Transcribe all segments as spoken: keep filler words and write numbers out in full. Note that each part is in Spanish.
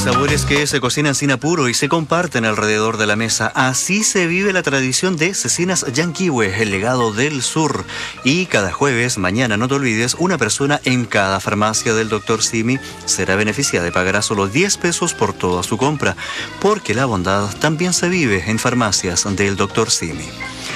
sabores que se cocinan sin apuro y se comparten alrededor de la mesa. Así se vive la tradición de Cecinas Llanquihue, el legado del sur. Y cada jueves, mañana no te olvides, una persona en cada farmacia del doctor Simi será beneficiada y pagará solo diez pesos por toda su compra, porque la bondad también se vive en farmacias del doctor Simi.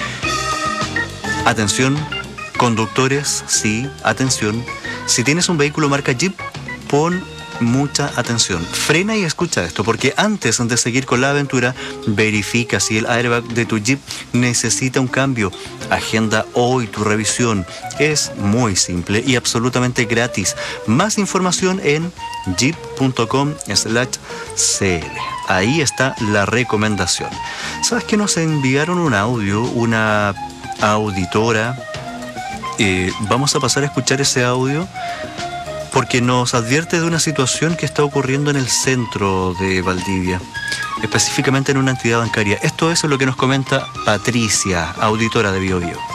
Atención, conductores, sí, atención. Si tienes un vehículo marca Jeep, pon mucha atención. Frena y escucha esto, porque antes de seguir con la aventura, verifica si el airbag de tu Jeep necesita un cambio. Agenda hoy tu revisión. Es muy simple y absolutamente gratis. Más información en jeep punto com slash c l. Ahí está la recomendación. ¿Sabes que nos enviaron un audio, una auditora? Eh, vamos a pasar a escuchar ese audio, porque nos advierte de una situación que está ocurriendo en el centro de Valdivia, específicamente en una entidad bancaria. Esto es lo que nos comenta Patricia, auditora de Bio Bio.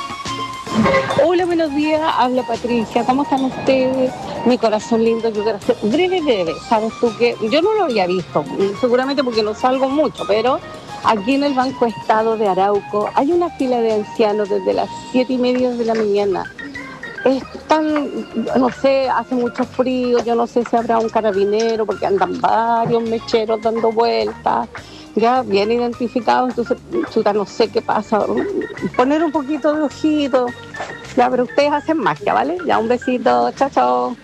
Hola, buenos días, habla Patricia, ¿cómo están ustedes? Mi corazón lindo, yo quiero hacer breve, breve, sabes tú que yo no lo había visto, seguramente porque no salgo mucho, pero aquí en el Banco Estado de Arauco hay una fila de ancianos desde las siete y media de la mañana. Están, no sé, hace mucho frío, yo no sé si habrá un carabinero, porque andan varios mecheros dando vueltas, ya bien identificados, entonces, chuta, no sé qué pasa, poner un poquito de ojito, ya, pero ustedes hacen magia, ¿vale? Ya, un besito, chao, chao.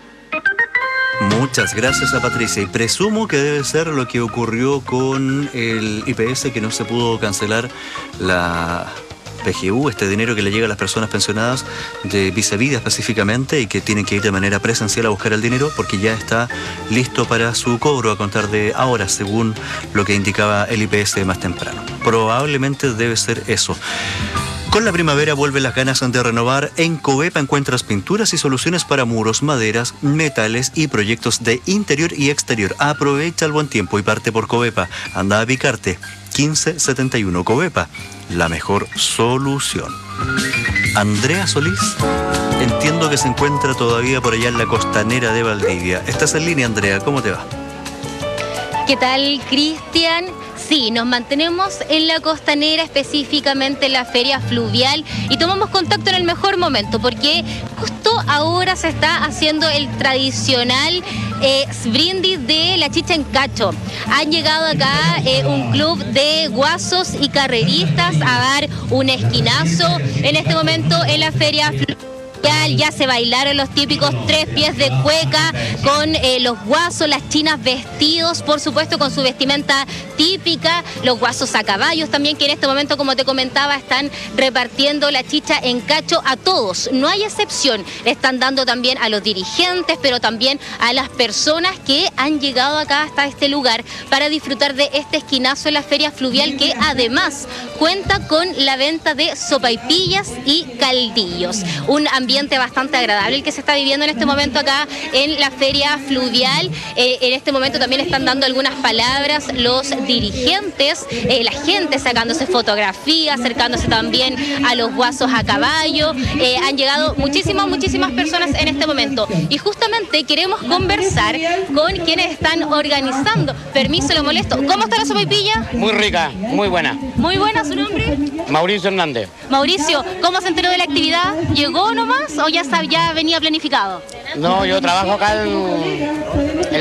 Muchas gracias a Patricia, y presumo que debe ser lo que ocurrió con el I P S, que no se pudo cancelar la P G U, este dinero que le llega a las personas pensionadas de Visavida específicamente, y que tienen que ir de manera presencial a buscar el dinero porque ya está listo para su cobro a contar de ahora, según lo que indicaba el I P S más temprano. Probablemente debe ser eso. Con la primavera vuelven las ganas de renovar. En Covepa encuentras pinturas y soluciones para muros, maderas, metales y proyectos de interior y exterior. Aprovecha el buen tiempo y parte por Covepa. Anda a picarte. quince setenta y uno Covepa, la mejor solución. Andrea Solís, entiendo que se encuentra todavía por allá en la costanera de Valdivia. ¿Estás en línea, Andrea? ¿Cómo te va? ¿Qué tal, Cristian? Sí, nos mantenemos en la costanera, específicamente en la feria fluvial, y tomamos contacto en el mejor momento, porque justo ahora se está haciendo el tradicional eh, brindis de la chicha en cacho. Han llegado acá eh, un club de guasos y carreristas a dar un esquinazo en este momento en la feria fluvial. Ya se bailaron los típicos tres pies de cueca con eh, los guasos, las chinas vestidos, por supuesto con su vestimenta típica, los guasos a caballos también, que en este momento, como te comentaba, están repartiendo la chicha en cacho a todos, no hay excepción. Le están dando también a los dirigentes, pero también a las personas que han llegado acá hasta este lugar para disfrutar de este esquinazo en la feria fluvial, que además cuenta con la venta de sopaipillas y caldillos. Un ambiente bastante agradable el que se está viviendo en este momento acá en la feria fluvial. Eh, en este momento también están dando algunas palabras los dirigentes, eh, la gente sacándose fotografías, acercándose también a los guasos a caballo. Eh, han llegado muchísimas, muchísimas personas en este momento, y justamente queremos conversar con quienes están organizando. Permiso, lo molesto. ¿Cómo está la sopaipilla? Muy rica, muy buena. Muy buena, ¿su nombre? Mauricio Hernández. Mauricio, ¿cómo se enteró de la actividad? ¿Llegó nomás o ya, sab- ya venía planificado? No, yo trabajo acá en,